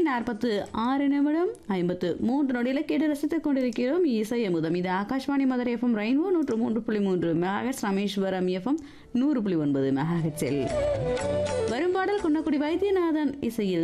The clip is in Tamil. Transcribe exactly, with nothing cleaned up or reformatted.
நாற்பத்து ஆறு நிமிடம் ஐம்பத்து மூன்று நொடியில் கேட்டு ரசித்துக் கொண்டிருக்கிறோம் இசை அமுதம். இது ஆகாஷ்வாணி மதுரை எஃப்எம் ரெயின்போ நூற்று மூன்று புள்ளி மூன்று மெகாஹெட்ஸ், ராமேஸ்வரம் எஃப்எம் நூறு புள்ளி ஒன்பது மெகாஹெட்ஸில் வரும் பாடல் குன்னக்குடி வைத்தியநாதன் இசையில்